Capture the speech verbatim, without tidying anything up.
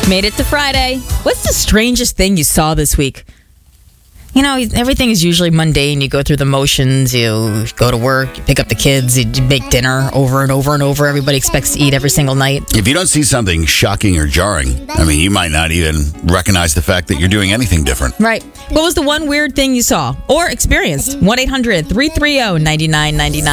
Made it to Friday. What's the strangest thing you saw this week? You know, everything is usually mundane. You go through the motions. You go to work. You pick up the kids. You make dinner over and over and over. Everybody expects to eat every single night. If you don't see something shocking or jarring, I mean, you might not even recognize the fact that you're doing anything different. Right. What was the one weird thing you saw or experienced? one eight hundred three three zero nine nine nine nine